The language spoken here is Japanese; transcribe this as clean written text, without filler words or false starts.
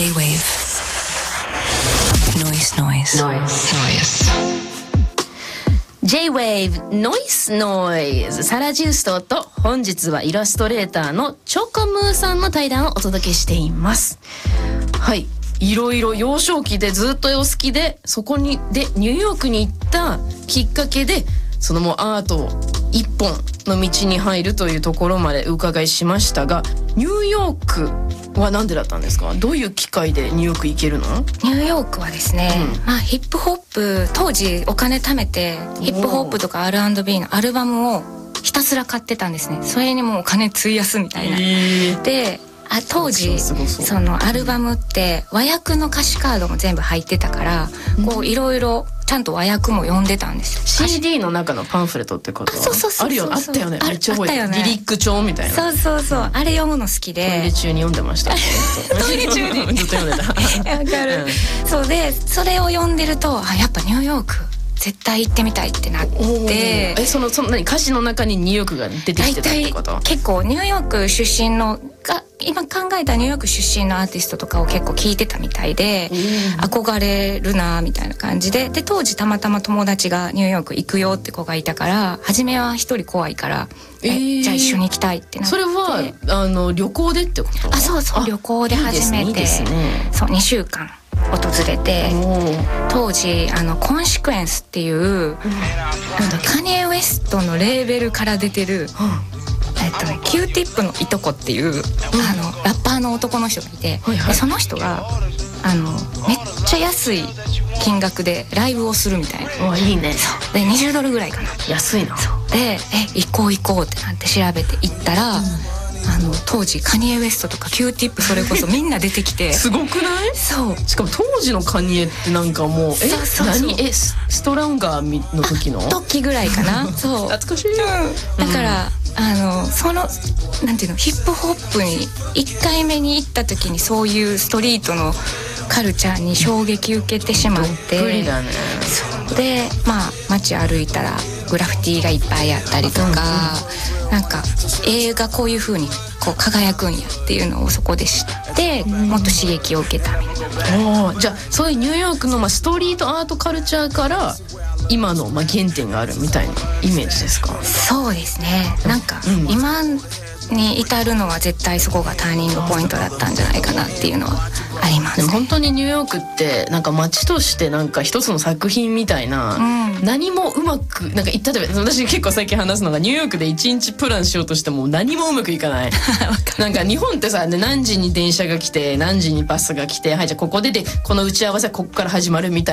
J-Wave Noise J-Wave ノイズサラ・ジューストと本日はイラストレーターのチョコムーさんの対談をお届けしています。はい、いろいろ幼少期でずっと絵を好きで、そこにでニューヨークに行ったきっかけでそのもうアート一本の道に入るというところまでお伺いしましたが、ニューヨークはなんでだったんですか？どういう機会でニューヨーク行けるの？ ニューヨークはですね、ヒップホップ、当時お金貯めてヒップホップとか R&B のアルバムをひたすら買ってたんですね。それにもうお金費やすみたいな、で当時そのアルバムって和訳の歌詞カードも全部入ってたから、こういろいろちゃんと和訳も読んでたんですよ。 CD の中のパンフレットってことはそうあるよ、あったよね。めっちゃ覚えてる、 ね、 リリック帳みたいな。 そうあれ読むの好きでトイレ中に読んでました。 トイレ中にずっと読んでた。 わかる、そうでそれを読んでるとやっぱニューヨーク絶対行ってみたいってなって、 その何歌詞の中にニューヨークが出てきてたってこと？ 結構ニューヨーク出身のが今考えたニューヨーク出身のアーティストとかを結構聞いてたみたいで、憧れるなみたいな感じで、当時たまたま友達がニューヨーク行くよって子がいたから、初めは一人怖いからじゃあ一緒に行きたいってなって。 それは旅行でってこと？ そう旅行で初めて、いいですね、そう2週間訪れて、当時コンシクエンスっていう、カニエ・ウェストのレーベルから出てる、キューティップのいとこっていう、ラッパーの男の人がいて、でその人がめっちゃ安い金額でライブをするみたいな。 いいね。 そうで$20ドルぐらいかな。 安いな。 で行こうってなって調べて行ったら、当時カニエ・ウェストとかキューティップそれこそみんな出てきてすごくない？そう。しかも当時のカニエってなんかもう何ストロンガーの時の時ぐらいかな。そう懐かしい。 だからそのなんていうの、ヒップホップに1回目に行った時にそういうストリートのカルチャーに衝撃受けてしまって、 どっぷりだね。 そうで街歩いたらグラフィティがいっぱいあったりとか、なんか映画こういう風にこう輝くんやっていうのをそこで知って、もっと刺激を受けたみたいな。 じゃあそういうニューヨークのストリートアートカルチャーから今の原点があるみたいなイメージですか？ そうですね。なんか今に至るのは絶対そこがターニングポイントだったんじゃないかなっていうのはあります、ね。 でも本当にニューヨークってなんか街としてなんか一つの作品みたいな、何もうまくなんか例えば私結構最近話すのが、ニューヨークで1日プランしようとしても何もうまくいかない。なんか日本ってさ、何時に電車が来て何時にバスが来て、はいじゃあここでこの打ち合わせはここから始まるみたいな